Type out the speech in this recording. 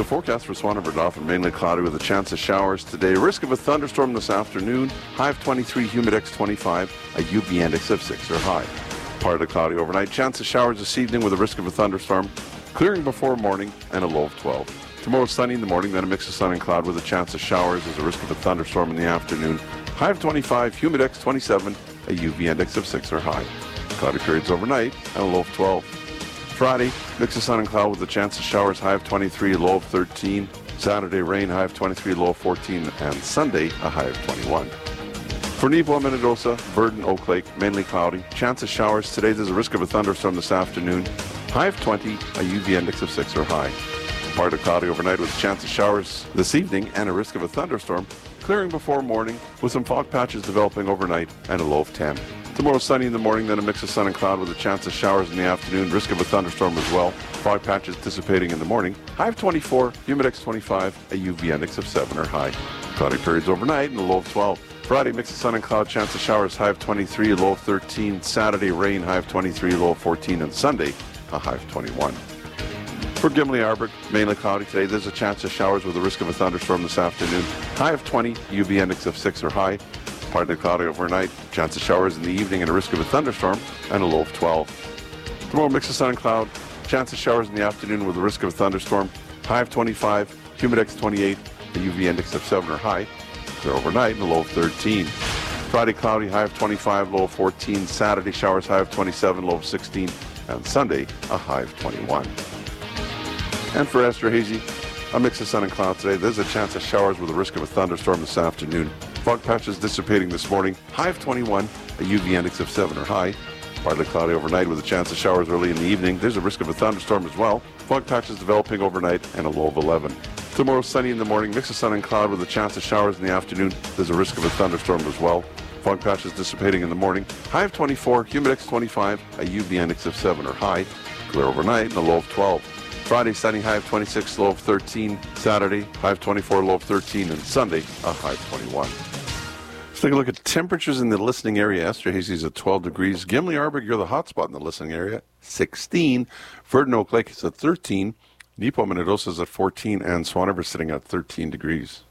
The forecast for Swan River Dauphin, mainly cloudy with a chance of showers today. Risk of a thunderstorm this afternoon. High of 23, humidex 25, a UV index of 6 or high. Partly cloudy overnight. Chance of showers this evening with a risk of a thunderstorm. Clearing before morning and a low of 12. Tomorrow sunny in the morning, then a mix of sun and cloud with a chance of showers. There's a risk of a thunderstorm in the afternoon. High of 25, humidex 27, a UV index of 6 or high. Cloudy periods overnight and a low of 12. Friday, mix of sun and cloud with a chance of showers, high of 23, low of 13. Saturday, rain, high of 23, low of 14. And Sunday, a high of 21. For Neepawa, Minnedosa, Virden, Oak Lake, mainly cloudy. Chance of showers today. There's a risk of a thunderstorm this afternoon. High of 20, a UV index of 6 or high. Partly cloudy overnight with a chance of showers this evening and a risk of a thunderstorm. Clearing before morning with some fog patches developing overnight and a low of 10. Tomorrow sunny in the morning, then a mix of sun and cloud with a chance of showers in the afternoon. Risk of a thunderstorm as well. Fog patches dissipating in the morning. High of 24, humidex 25, a UV index of 7 or high. Cloudy periods overnight and a low of 12. Friday, mix of sun and cloud, chance of showers, high of 23, low of 13. Saturday, rain, high of 23, low of 14. And Sunday, a high of 21. For Gimli Arbor, mainly cloudy today. There's a chance of showers with a risk of a thunderstorm this afternoon. High of 20, UV index of 6 or high. Partly cloudy overnight. Chance of showers in the evening and a risk of a thunderstorm and a low of 12. Tomorrow, mix of sun and cloud. Chance of showers in the afternoon with a risk of a thunderstorm. High of 25, humidex 28, a UV index of 7 or high. Clear overnight and a low of 13. Friday, cloudy, high of 25, low of 14. Saturday, showers, high of 27, low of 16. And Sunday, a high of 21. And for Esterhazy, a mix of sun and cloud today. There's a chance of showers with a risk of a thunderstorm this afternoon. Fog patches dissipating this morning. High of 21, a UV index of 7 or high. Partly cloudy overnight with a chance of showers early in the evening. There's a risk of a thunderstorm as well. Fog patches developing overnight and a low of 11. Tomorrow sunny in the morning. Mix of sun and cloud with a chance of showers in the afternoon. There's a risk of a thunderstorm as well. Fog patches dissipating in the morning. High of 24, humidex 25, a UV index of 7 or high. Clear overnight and a low of 12. Friday, sunny, high of 26, low of 13. Saturday, high of 24, low of 13. And Sunday, a high of 21. Let's take a look at temperatures in the listening area. Esterhazy's at 12 degrees. Gimli Arbor, you're the hot spot in the listening area, 16. Virden Oak Lake is at 13. Neepawa, Minnedosa is at 14. And Swan River sitting at 13 degrees.